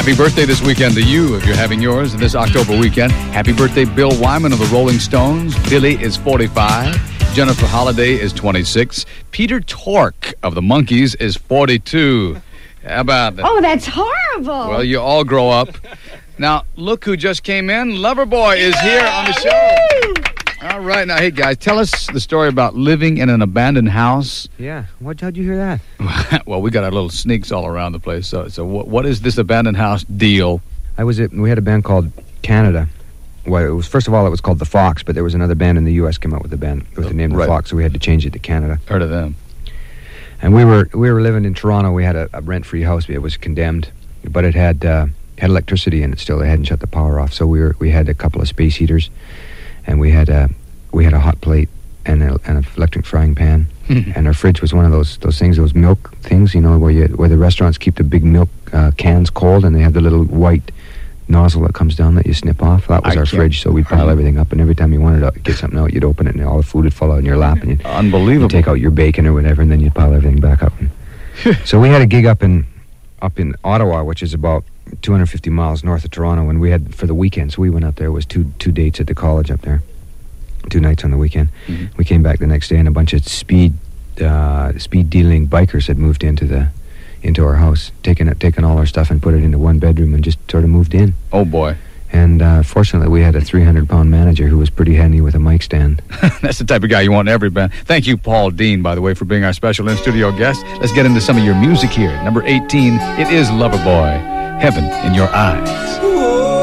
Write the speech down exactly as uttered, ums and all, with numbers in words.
Happy birthday this weekend to you if you're having yours this October weekend. Happy birthday, Bill Wyman of the Rolling Stones. Billy is forty-five. Jennifer Holliday is twenty-six. Peter Tork of the Monkees is forty-two. How about that? Oh, that's horrible. Well, you all grow up. Now, look who just came in. Loverboy is here on the show. All right. Now, hey, guys, tell us the story about living in an abandoned house. Yeah. What, how'd you hear that? Well, we got our little sneaks all around the place. So, so what, what is this abandoned house deal? I was at, we had a band called Canada. Well, it was, first of all, it was called The Fox, but there was another band in the U S came out with the band with the name Right. The Fox, so we had to change it to Canada. Heard of them. And we were we were living in Toronto. We had a, a rent-free house. It was condemned, but it had uh, had electricity in it still. They hadn't shut the power off, so we were we had a couple of space heaters, and we had a we had a hot plate and a, and an electric frying pan, and our fridge was one of those those things, those milk things, you know, where you where the restaurants keep the big milk uh, cans cold, and they have the little white nozzle that comes down that you snip off. That was I our can't- fridge, so we'd pile everything up, and every time you wanted to get something out, you'd open it, and all the food would fall out in your lap, and you'd, Unbelievable. you'd take out your bacon or whatever, and then you'd pile everything back up. And so we had a gig up in up in Ottawa, which is about two hundred fifty miles north of Toronto, and we had, for the weekend, so we went up there. It was two two dates at the college up there, two nights on the weekend. Mhm. We came back the next day, and a bunch of speed uh, speed dealing bikers had moved into the into our house, taken it, taken all our stuff and put it into one bedroom and just sort of moved in. Oh, boy. And uh, fortunately, we had a three hundred pound manager who was pretty handy with a mic stand. That's the type of guy you want in every band. Thank you, Paul Dean, by the way, for being our special in-studio guest. Let's get into some of your music here. Number eighteen, it is Loverboy, Heaven in Your Eyes.